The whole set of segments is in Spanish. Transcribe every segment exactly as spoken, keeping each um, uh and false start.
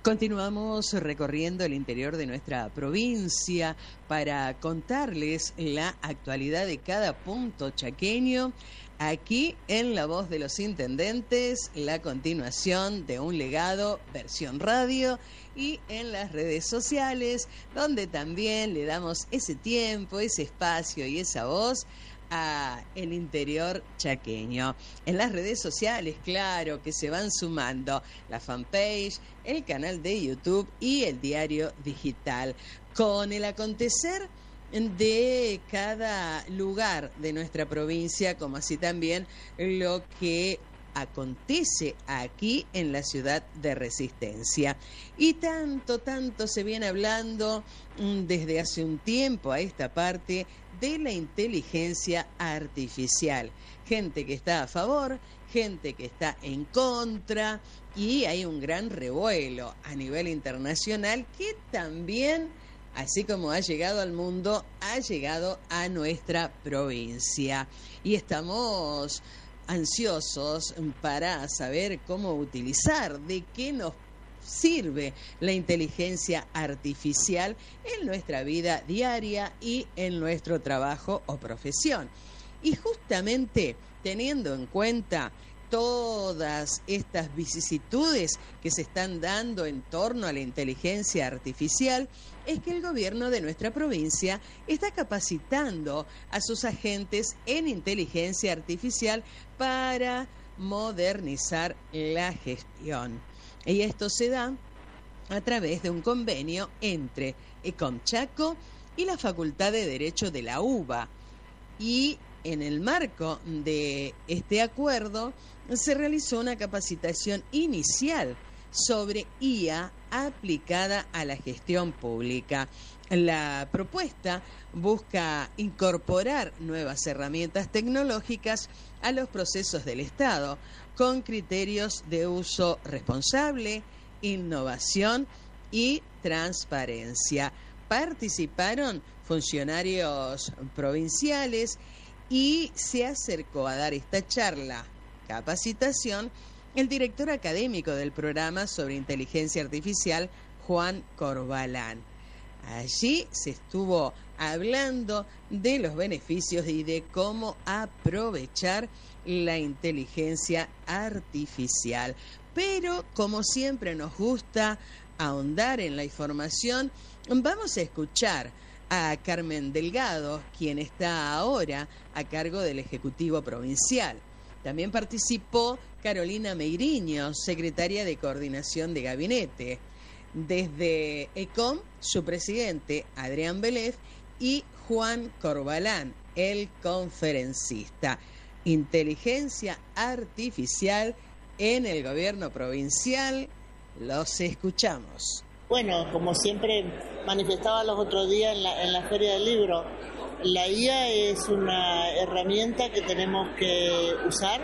Continuamos recorriendo el interior de nuestra provincia para contarles la actualidad de cada punto chaqueño. Aquí en La Voz de los Intendentes, la continuación de un legado versión radio y en las redes sociales, donde también le damos ese tiempo, ese espacio y esa voz a el interior chaqueño. En las redes sociales, claro, que se van sumando la fanpage, el canal de YouTube y el diario digital, con el acontecer de cada lugar de nuestra provincia, como así también lo que acontece aquí en la ciudad de Resistencia. Y tanto, tanto se viene hablando desde hace un tiempo a esta parte de la inteligencia artificial. Gente que está a favor, gente que está en contra, y hay un gran revuelo a nivel internacional que también, así como ha llegado al mundo, ha llegado a nuestra provincia. Y estamos ansiosos para saber cómo utilizar, de qué nos sirve la inteligencia artificial en nuestra vida diaria y en nuestro trabajo o profesión. Y justamente teniendo en cuenta todas estas vicisitudes que se están dando en torno a la inteligencia artificial, es que el gobierno de nuestra provincia está capacitando a sus agentes en inteligencia artificial para modernizar la gestión. Y esto se da a través de un convenio entre ECOM Chaco y la Facultad de Derecho de la UBA. Y en el marco de este acuerdo se realizó una capacitación inicial sobre I A aplicada a la gestión pública. La propuesta busca incorporar nuevas herramientas tecnológicas a los procesos del Estado, con criterios de uso responsable, innovación y transparencia. Participaron funcionarios provinciales y se acercó a dar esta charla, capacitación, el director académico del programa sobre inteligencia artificial, Juan Corbalán. Allí se estuvo hablando de los beneficios y de cómo aprovechar la inteligencia artificial. Pero, como siempre nos gusta ahondar en la información, vamos a escuchar a Carmen Delgado, quien está ahora a cargo del Ejecutivo Provincial. También participó Carolina Meiriño, secretaria de Coordinación de Gabinete. Desde ECOM, su presidente, Adrián Belef, y Juan Corbalán, el conferencista. Inteligencia artificial en el gobierno provincial. Los escuchamos. Bueno, como siempre manifestaba los otros días en la, en la Feria del Libro, la I A es una herramienta que tenemos que usar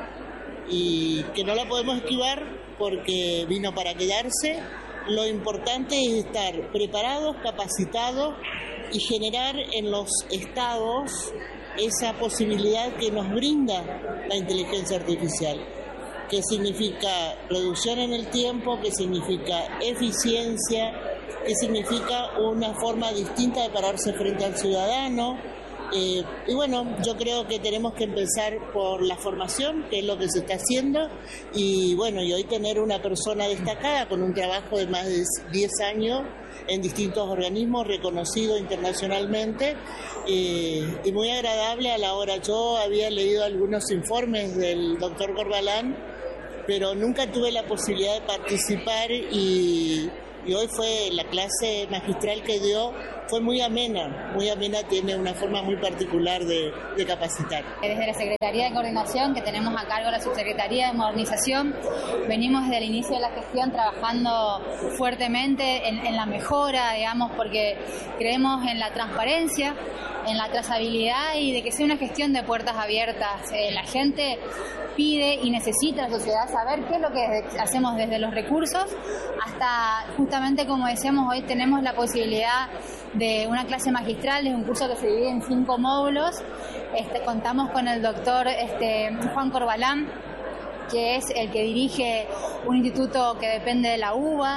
y que no la podemos esquivar porque vino para quedarse. Lo importante es estar preparados, capacitados y generar en los estados esa posibilidad que nos brinda la inteligencia artificial. ¿Qué significa reducción en el tiempo? ¿Qué significa eficiencia? ¿Qué significa una forma distinta de pararse frente al ciudadano? Eh, y bueno, yo creo que tenemos que empezar por la formación, que es lo que se está haciendo, y bueno, y hoy tener una persona destacada con un trabajo de más de diez años en distintos organismos reconocidos internacionalmente, eh, y muy agradable a la hora. Yo había leído algunos informes del doctor Corbalán, pero nunca tuve la posibilidad de participar y, y hoy fue la clase magistral que dio, fue muy amena, muy amena, tiene una forma muy particular de, de capacitar. Desde la Secretaría de Coordinación, que tenemos a cargo la Subsecretaría de Modernización, venimos desde el inicio de la gestión trabajando fuertemente en, en la mejora, digamos, porque creemos en la transparencia, en la trazabilidad y de que sea una gestión de puertas abiertas. Eh, la gente pide y necesita, la sociedad, saber qué es lo que hacemos desde los recursos hasta, justamente como decíamos, hoy tenemos la posibilidad de una clase magistral, de un curso que se divide en cinco módulos. Este, contamos con el doctor este, Juan Corbalán, que es el que dirige un instituto que depende de la UBA,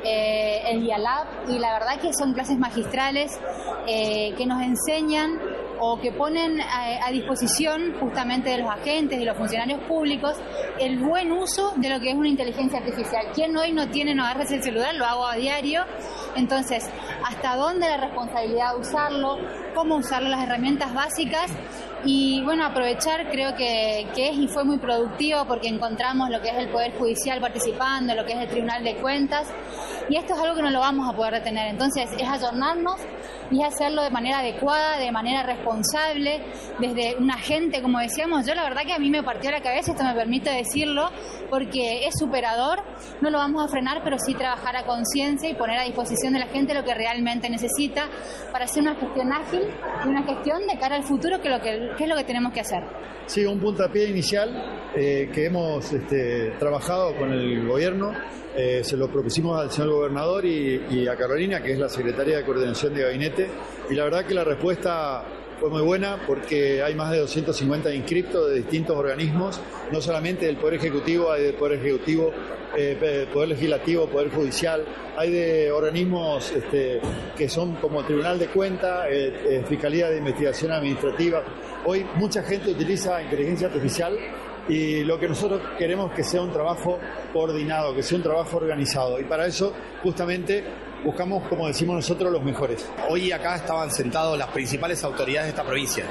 eh, el IALAB, y la verdad que son clases magistrales eh, que nos enseñan o que ponen a, a disposición justamente de los agentes y los funcionarios públicos el buen uso de lo que es una inteligencia artificial. ¿Quién hoy no tiene, no agarra el celular? Lo hago a diario. Entonces, ¿hasta dónde la responsabilidad de usarlo? ¿Cómo usarlo? Las herramientas básicas. Y bueno, aprovechar, creo que, que es y fue muy productivo porque encontramos lo que es el Poder Judicial participando, lo que es el Tribunal de Cuentas, y esto es algo que no lo vamos a poder detener. Entonces es ayornarnos y hacerlo de manera adecuada, de manera responsable, desde un agente, como decíamos. Yo la verdad que a mí me partió la cabeza, esto me permite decirlo, porque es superador, no lo vamos a frenar, pero sí trabajar a conciencia y poner a disposición de la gente lo que realmente necesita para hacer una gestión ágil y una gestión de cara al futuro, que, lo que, que es lo que tenemos que hacer. Sí, un puntapié inicial eh, que hemos este, trabajado con el gobierno, eh, se lo propusimos al señor gobernador y, y a Carolina, que es la secretaria de Coordinación de Gabinete, y la verdad que la respuesta fue muy buena porque hay más de doscientos cincuenta inscriptos de distintos organismos, no solamente del Poder Ejecutivo, hay del Poder Ejecutivo, eh, Poder Legislativo, Poder Judicial, hay de organismos este, que son como Tribunal de Cuentas, eh, eh, Fiscalía de Investigación Administrativa. Hoy mucha gente utiliza inteligencia artificial y lo que nosotros queremos es que sea un trabajo coordinado, que sea un trabajo organizado, y para eso justamente buscamos, como decimos nosotros, los mejores. Hoy acá estaban sentados las principales autoridades de esta provincia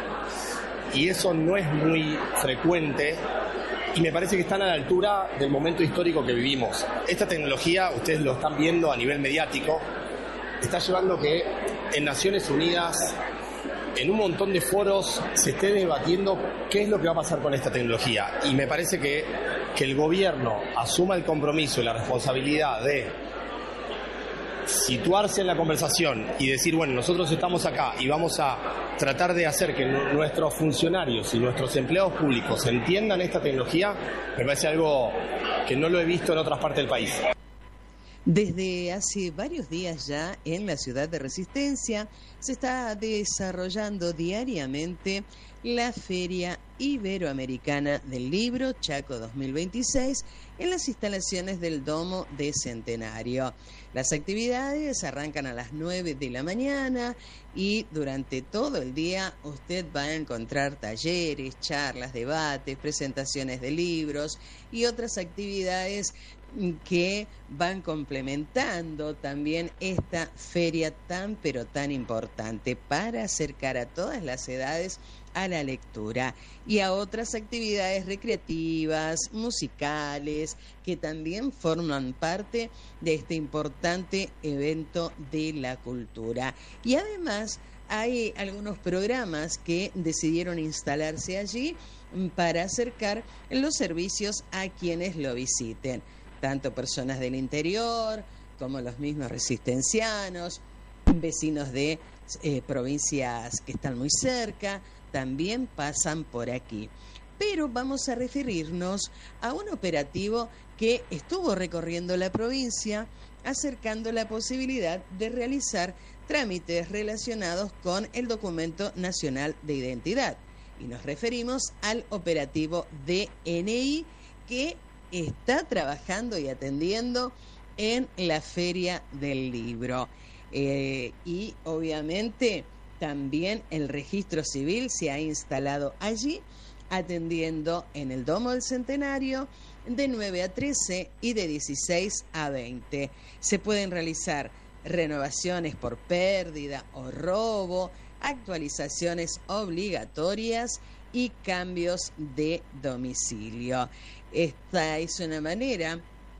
y eso no es muy frecuente y me parece que están a la altura del momento histórico que vivimos. Esta tecnología, ustedes lo están viendo a nivel mediático, está llevando que en Naciones Unidas, en un montón de foros, se esté debatiendo qué es lo que va a pasar con esta tecnología, y me parece que, que el gobierno asuma el compromiso y la responsabilidad de situarse en la conversación y decir, bueno, nosotros estamos acá y vamos a tratar de hacer que n- nuestros funcionarios y nuestros empleados públicos entiendan esta tecnología, me parece algo que no lo he visto en otras partes del país. Desde hace varios días ya en la ciudad de Resistencia se está desarrollando diariamente la Feria Iberoamericana del Libro Chaco dos mil veintiséis en las instalaciones del Domo de Centenario. Las actividades arrancan a las nueve de la mañana y durante todo el día usted va a encontrar talleres, charlas, debates, presentaciones de libros y otras actividades que van complementando también esta feria tan pero tan importante para acercar a todas las edades a la lectura y a otras actividades recreativas, musicales, que también forman parte de este importante evento de la cultura. Y además hay algunos programas que decidieron instalarse allí para acercar los servicios a quienes lo visiten, tanto personas del interior como los mismos resistencianos, vecinos de eh, provincias que están muy cerca, también pasan por aquí. Pero vamos a referirnos a un operativo que estuvo recorriendo la provincia, acercando la posibilidad de realizar trámites relacionados con el Documento Nacional de Identidad. Y nos referimos al operativo D N I, que está trabajando y atendiendo en la Feria del Libro. Eh, y obviamente también el registro civil se ha instalado allí, atendiendo en el Domo del Centenario de nueve a trece y de dieciséis a veinte. Se pueden realizar renovaciones por pérdida o robo, actualizaciones obligatorias y cambios de domicilio. Esta es una manera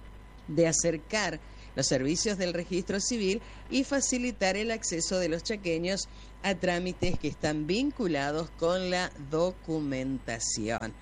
de acercar los servicios del registro civil y facilitar el acceso de los chaqueños a trámites que están vinculados con la documentación.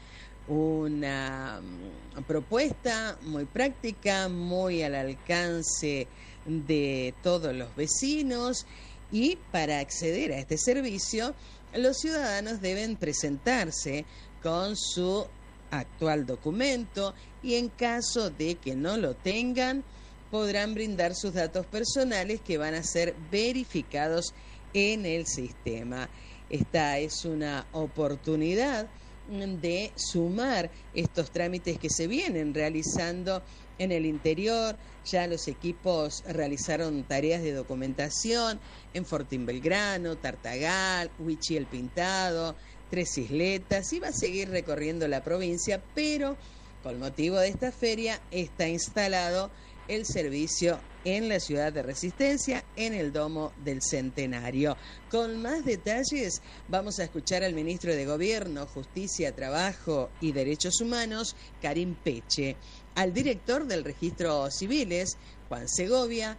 Una propuesta muy práctica, muy al alcance de todos los vecinos, y para acceder a este servicio los ciudadanos deben presentarse con su actual documento y en caso de que no lo tengan podrán brindar sus datos personales que van a ser verificados en el sistema. Esta es una oportunidad de sumar estos trámites que se vienen realizando En el interior, ya los equipos realizaron tareas de documentación en Fortín Belgrano, Tartagal, Huichi el Pintado, Tres Isletas, y va a seguir recorriendo la provincia, pero con motivo de esta feria está instalado el servicio en la ciudad de Resistencia, en el Domo del Centenario. Con más detalles vamos a escuchar al ministro de Gobierno, Justicia, Trabajo y Derechos Humanos, Karim Peche, al director del Registro Civiles, Juan Segovia,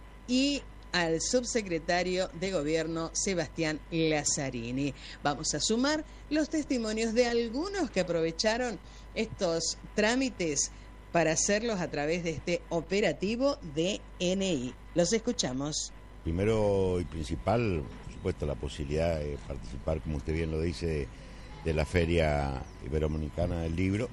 y al subsecretario de Gobierno, Sebastián Lazzarini. Vamos a sumar los testimonios de algunos que aprovecharon estos trámites para hacerlos a través de este operativo D N I. Los escuchamos. Primero y principal, por supuesto, la posibilidad de participar, como usted bien lo dice, de la Feria Iberoamericana del Libro,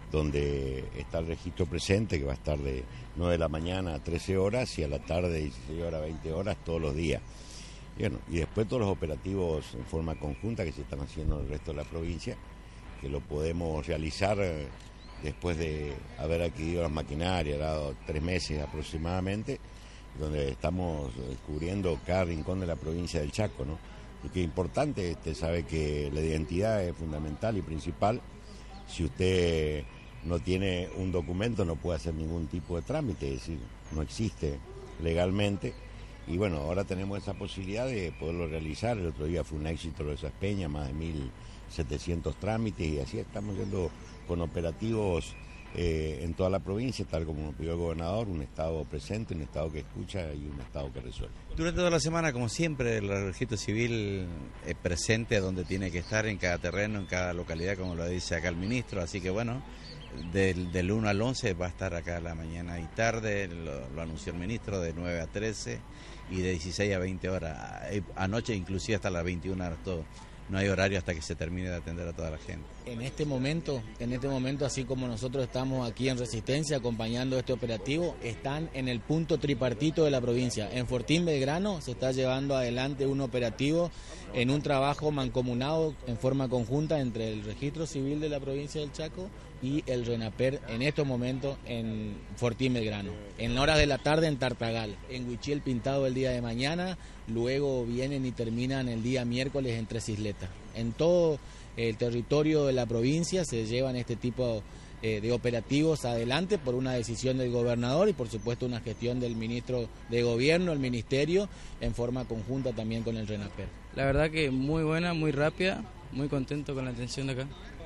donde está el registro presente, que va a estar de nueve de la mañana a trece horas y a la tarde de dieciséis horas a veinte horas todos los días. Y, bueno, y después todos los operativos en forma conjunta que se están haciendo en el resto de la provincia, que lo podemos realizar después de haber adquirido las maquinarias, dado tres meses aproximadamente, donde estamos descubriendo cada rincón de la provincia del Chaco, ¿no? Y que es importante, usted sabe que la identidad es fundamental y principal. Si usted no tiene un documento no puede hacer ningún tipo de trámite, es decir, no existe legalmente. Y bueno, ahora tenemos esa posibilidad de poderlo realizar. El otro día fue un éxito lo de esas peñas, más de mil setecientos trámites, y así estamos yendo con operativos eh, en toda la provincia, tal como nos pidió el gobernador, un Estado presente, un Estado que escucha y un Estado que resuelve. Durante toda la semana, como siempre, el registro civil es presente donde tiene que estar, en cada terreno, en cada localidad, como lo dice acá el ministro, así que bueno, del, del uno al once va a estar acá a la mañana y tarde, lo, lo anunció el ministro, de nueve a trece y de dieciséis a veinte horas, anoche inclusive hasta las veintiuna horas todo. No hay horario hasta que se termine de atender a toda la gente. En este momento, en este momento, así como nosotros estamos aquí en Resistencia acompañando este operativo, están en el punto tripartito de la provincia. En Fortín Belgrano se está llevando adelante un operativo en un trabajo mancomunado en forma conjunta entre el Registro Civil de la provincia del Chaco y el RENAPER en estos momentos en Fortín Belgrano. En horas de la tarde en Tartagal, en Huichi el Pintado el día de mañana, luego vienen y terminan el día miércoles en Tres Isletas. En todo el territorio de la provincia se llevan este tipo eh, de operativos adelante por una decisión del gobernador y por supuesto una gestión del ministro de Gobierno, el ministerio, en forma conjunta también con el RENAPER. La verdad que muy buena, muy rápida, muy contento con la atención de acá.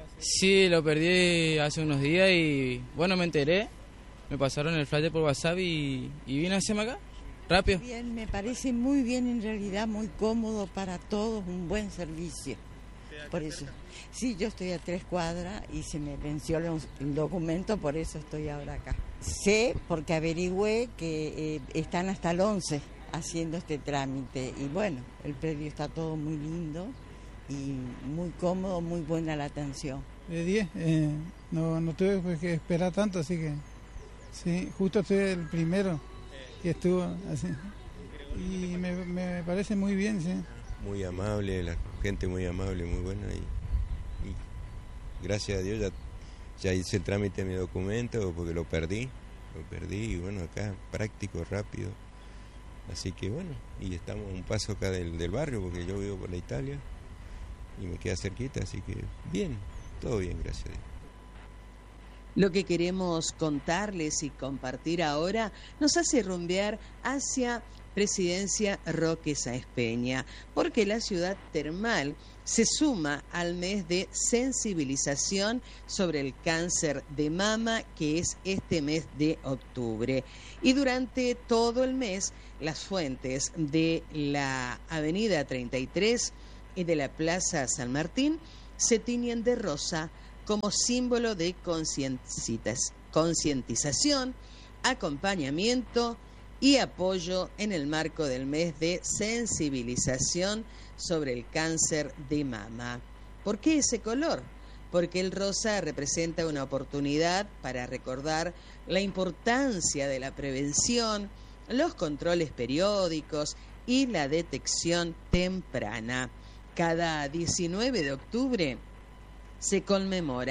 Sí, lo perdí hace unos días y bueno, me enteré, me pasaron el flyer por WhatsApp y, y vine a hacerme acá, rápido. Bien, me parece muy bien en realidad, muy cómodo para todos, un buen servicio. Por eso, sí, yo estoy a tres cuadras y se me venció el documento, por eso estoy ahora acá. Sé, porque averigüé que eh, están hasta el once haciendo este trámite y bueno, el predio está todo muy lindo y muy cómodo, muy buena la atención. De diez, eh, no, no tuve que esperar tanto, así que sí, justo estoy el primero que estuvo así y me, me parece muy bien, sí. Muy amable, la gente muy amable, muy buena y, y gracias a Dios ya, ya hice el trámite de mi documento porque lo perdí, lo perdí y bueno, acá práctico, rápido, así que bueno, y estamos a un paso acá del, del barrio porque yo vivo por la Italia y me queda cerquita, así que bien, todo bien, gracias a Dios. Lo que queremos contarles y compartir ahora nos hace rumbear hacia Presidencia Roque Sáenz Peña, porque la ciudad termal se suma al mes de sensibilización sobre el cáncer de mama, que es este mes de octubre. Y durante todo el mes, las fuentes de la Avenida treinta y tres y de la Plaza San Martín se tiñen de rosa como símbolo de concientización, acompañamiento y apoyo en el marco del mes de sensibilización sobre el cáncer de mama. ¿Por qué ese color? Porque el rosa representa una oportunidad para recordar la importancia de la prevención, los controles periódicos y la detección temprana. Cada diecinueve de octubre se conmemora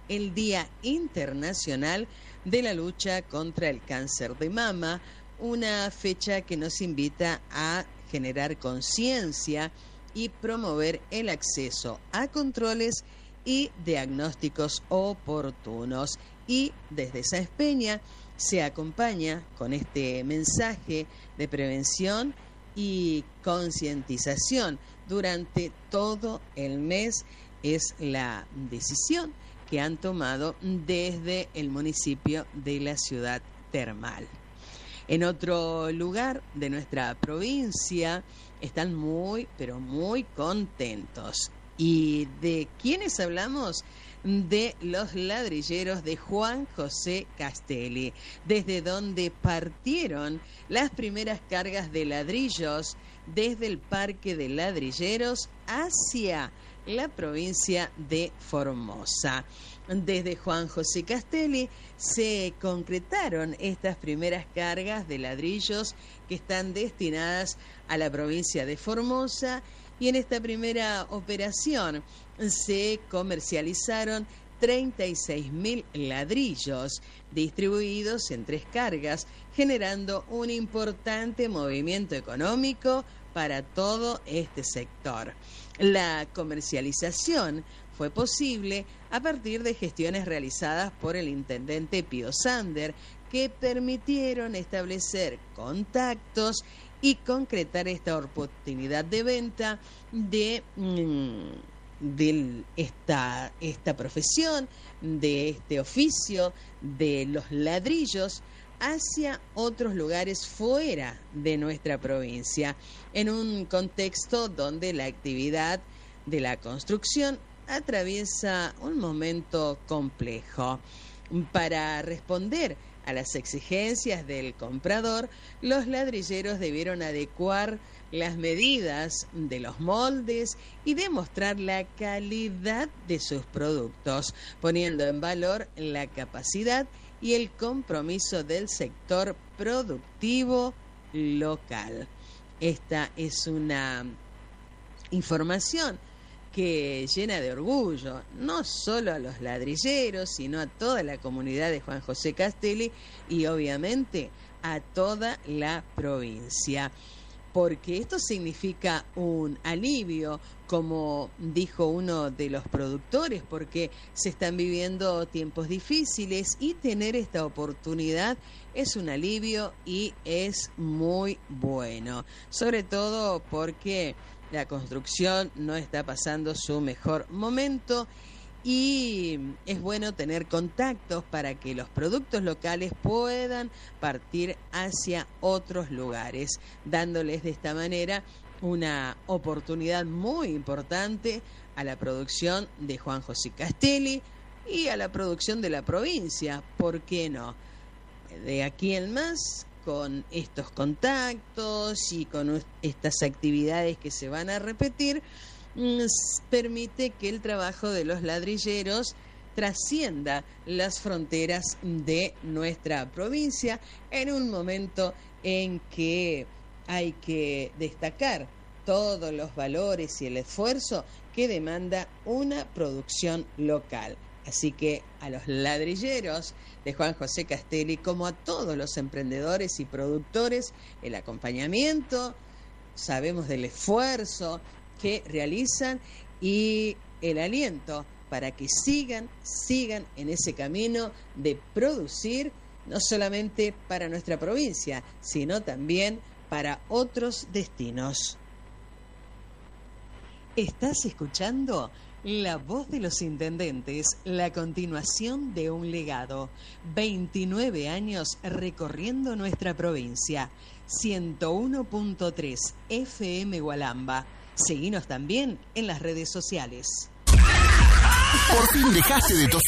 el Día Internacional de la Lucha contra el Cáncer de Mama, una fecha que nos invita a generar conciencia y promover el acceso a controles y diagnósticos oportunos. Y desde Sáenz Peña se acompaña con este mensaje de prevención y concientización durante todo el mes. Es la decisión que han tomado desde el municipio de la Ciudad Termal. En otro lugar de nuestra provincia están muy, pero muy contentos. ¿Y de quiénes hablamos? De los ladrilleros de Juan José Castelli, desde donde partieron las primeras cargas de ladrillos desde el Parque de Ladrilleros hacia la provincia de Formosa. Desde Juan José Castelli se concretaron estas primeras cargas de ladrillos que están destinadas a la provincia de Formosa, y en esta primera operación se comercializaron treinta y seis mil ladrillos distribuidos en tres cargas, generando un importante movimiento económico para todo este sector. La comercialización fue posible a partir de gestiones realizadas por el intendente Pío Sander, que permitieron establecer contactos y concretar esta oportunidad de venta de, de esta, esta profesión, de este oficio, de los ladrillos, hacia otros lugares fuera de nuestra provincia, en un contexto donde la actividad de la construcción atraviesa un momento complejo. Para responder a las exigencias del comprador, los ladrilleros debieron adecuar las medidas de los moldes y demostrar la calidad de sus productos, poniendo en valor la capacidad y el compromiso del sector productivo local. Esta es una información que llena de orgullo no solo a los ladrilleros, sino a toda la comunidad de Juan José Castelli y obviamente a toda la provincia, porque esto significa un alivio, como dijo uno de los productores, porque se están viviendo tiempos difíciles y tener esta oportunidad es un alivio y es muy bueno, sobre todo porque la construcción no está pasando su mejor momento y es bueno tener contactos para que los productos locales puedan partir hacia otros lugares, dándoles de esta manera una oportunidad muy importante a la producción de Juan José Castelli y a la producción de la provincia, ¿por qué no? De aquí en más, con estos contactos y con estas actividades que se van a repetir, permite que el trabajo de los ladrilleros trascienda las fronteras de nuestra provincia en un momento en que hay que destacar todos los valores y el esfuerzo que demanda una producción local. Así que a los ladrilleros de Juan José Castelli, como a todos los emprendedores y productores, el acompañamiento, sabemos del esfuerzo que realizan y el aliento para que sigan, sigan en ese camino de producir, no solamente para nuestra provincia, sino también para otros destinos. ¿Estás escuchando? La voz de los intendentes, la continuación de un legado. veintinueve años recorriendo nuestra provincia. ciento uno punto tres F M Gualamba. Seguinos también en las redes sociales. Por fin dejaste de toser.